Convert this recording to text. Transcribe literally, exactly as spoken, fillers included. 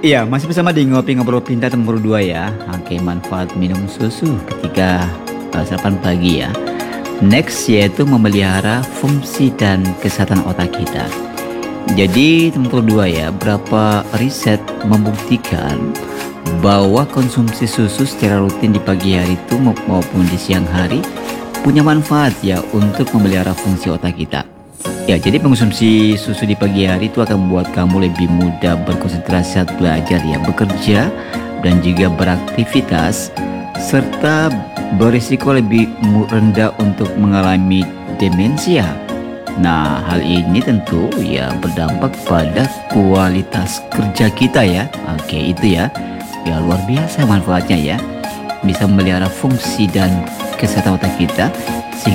Iya, masih bersama di Ngopi Ngobrol Pintar nomor dua ya. Oke, manfaat minum susu ketika uh, sarapan pagi ya. Next yaitu memelihara fungsi dan kesehatan otak kita. Jadi nomor dua ya, berapa riset membuktikan bahwa konsumsi susu secara rutin di pagi hari itu maupun di siang hari punya manfaat ya untuk memelihara fungsi otak kita. Ya, jadi mengonsumsi susu di pagi hari itu akan membuat kamu lebih mudah berkonsentrasi saat belajar ya, bekerja dan juga beraktivitas, serta berisiko lebih mu- rendah untuk mengalami demensia. Nah, hal ini tentu ya berdampak pada kualitas kerja kita ya. Oke, itu ya. Ya luar biasa manfaatnya ya. Bisa memelihara fungsi dan kesehatan otak kita